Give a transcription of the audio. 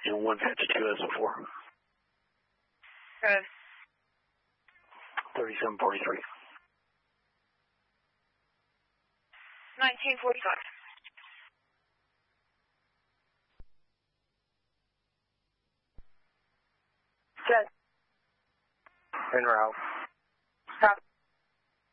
And 152 as before. Good. 3743. 1945. Good. En route.